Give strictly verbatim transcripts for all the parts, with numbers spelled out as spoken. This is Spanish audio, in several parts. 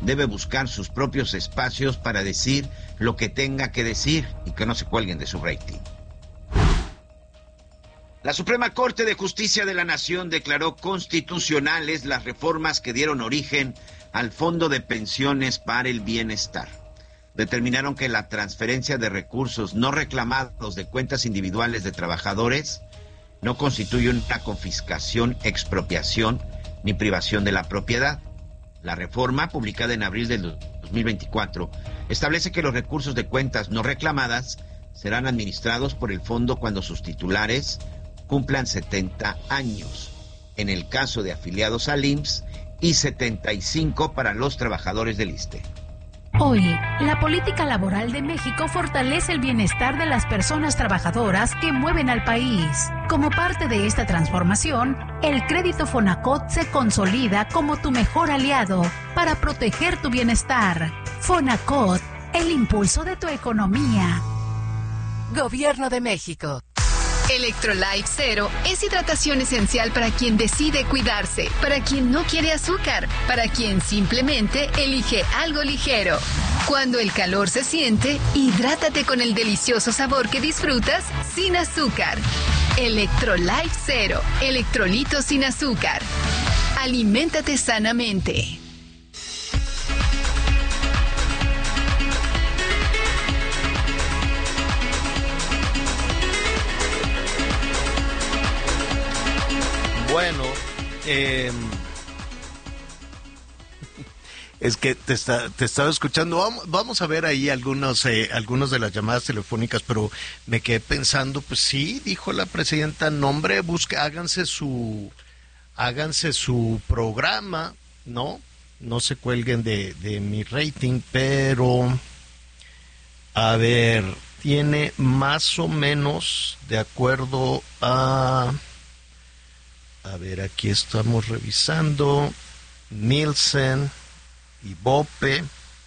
debe buscar sus propios espacios para decir lo que tenga que decir y que no se cuelguen de su rating. La Suprema Corte de Justicia de la Nación declaró constitucionales las reformas que dieron origen al Fondo de Pensiones para el Bienestar. Determinaron que la transferencia de recursos no reclamados de cuentas individuales de trabajadores no constituye una confiscación, expropiación ni privación de la propiedad. La reforma, publicada en abril del dos mil veinticuatro, establece que los recursos de cuentas no reclamadas serán administrados por el fondo cuando sus titulares cumplan setenta años, en el caso de afiliados al I M S S, y setenta y cinco para los trabajadores del I S S S T E. Hoy, la política laboral de México fortalece el bienestar de las personas trabajadoras que mueven al país. Como parte de esta transformación, el crédito Fonacot se consolida como tu mejor aliado para proteger tu bienestar. Fonacot, el impulso de tu economía. Gobierno de México. Electrolyte Zero es hidratación esencial para quien decide cuidarse, para quien no quiere azúcar, para quien simplemente elige algo ligero. Cuando el calor se siente, hidrátate con el delicioso sabor que disfrutas sin azúcar. Electrolyte Zero, electrolitos sin azúcar. Aliméntate sanamente. Bueno, eh, es que te, está, te estaba escuchando. Vamos, vamos a ver ahí algunos, eh, algunos de las llamadas telefónicas, pero me quedé pensando, pues sí, dijo la presidenta, nombre, busque, háganse su, háganse su programa, ¿no? No se cuelguen de, de mi rating, pero a ver, tiene más o menos, de acuerdo a... A ver, aquí estamos revisando Nielsen y Bope.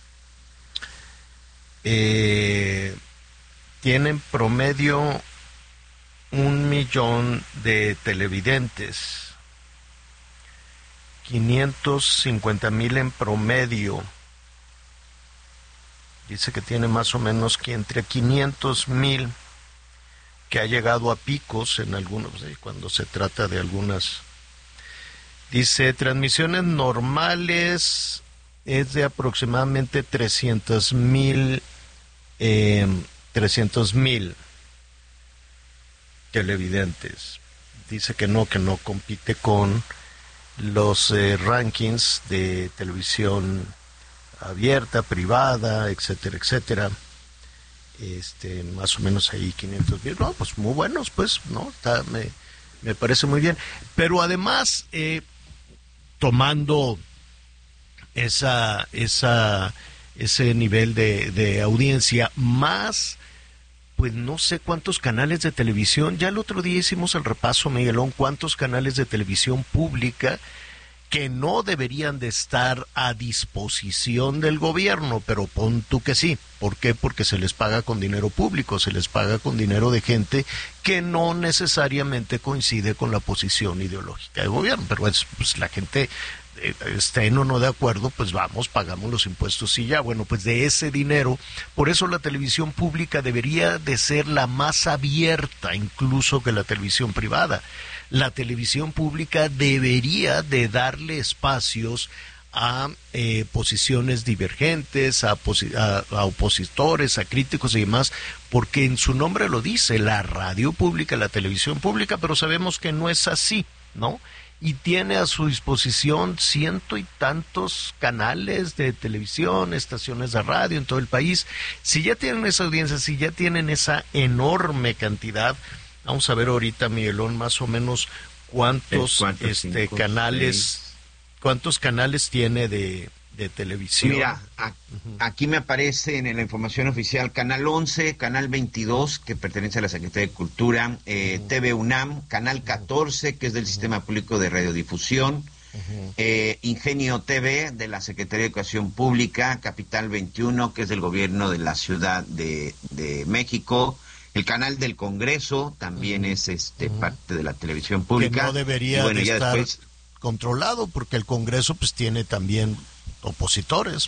Eh, tienen promedio un millón de televidentes. quinientos cincuenta mil en promedio. Dice que tiene más o menos que entre quinientos mil, que ha llegado a picos en algunos, eh, cuando se trata de algunas. Dice, transmisiones normales es de aproximadamente trescientos mil, eh, trescientos mil televidentes. Dice que no, que no compite con los eh, rankings de televisión abierta, privada, etcétera, etcétera. Este, más o menos ahí quinientos mil, no, pues muy buenos, pues, ¿no? Está, me, me parece muy bien. Pero además, eh, tomando esa, esa, ese nivel de, de audiencia, más, pues no sé cuántos canales de televisión, ya el otro día hicimos el repaso, Miguelón, cuántos canales de televisión pública que no deberían de estar a disposición del gobierno, pero pon tú que sí. ¿Por qué? Porque se les paga con dinero público, se les paga con dinero de gente que no necesariamente coincide con la posición ideológica del gobierno, pero es, pues la gente eh, estén o no de acuerdo, pues vamos, pagamos los impuestos y ya. Bueno, pues de ese dinero, por eso la televisión pública debería de ser la más abierta incluso que la televisión privada. La televisión pública debería de darle espacios a eh, posiciones divergentes, a, posi- a, a opositores, a críticos y demás, porque en su nombre lo dice, la radio pública, la televisión pública, pero sabemos que no es así, ¿no? Y tiene a su disposición ciento y tantos canales de televisión, estaciones de radio en todo el país. Si ya tienen esa audiencia, si ya tienen esa enorme cantidad, vamos a ver ahorita, Miguelón, más o menos cuántos cuatro, este cinco, canales, seis. cuántos canales tiene de, de televisión. Mira, a, uh-huh. aquí me aparece en la información oficial Canal once, Canal veintidós, que pertenece a la Secretaría de Cultura, eh, uh-huh. T V UNAM, Canal catorce, que es del uh-huh. Sistema Público de Radiodifusión, uh-huh. eh, Ingenio T V, de la Secretaría de Educación Pública, Capital veintiuno, que es del Gobierno de la Ciudad de, de México, el canal del Congreso también uh-huh. es este uh-huh. parte de la televisión pública. Que no debería bueno, de estar después... controlado, porque el Congreso pues tiene también opositores,